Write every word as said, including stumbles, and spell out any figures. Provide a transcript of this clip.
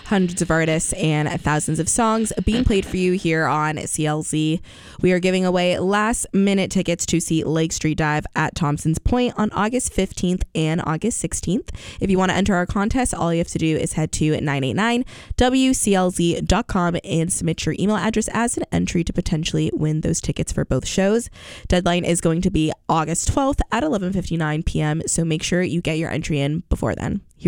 Hundreds of artists and thousands of songs being played for you here on C L Z. We are giving away last minute tickets to see Lake Street Dive at Thompson's Point on August fifteenth and August sixteenth. If you want to enter our contest, all you have to do is head to nine eight nine W C L Z dot com and submit your email address as an entry to potentially win those tickets for both shows. Deadline is going to be August twelfth at eleven fifty-nine p.m. So make sure you get your entry in before then. Here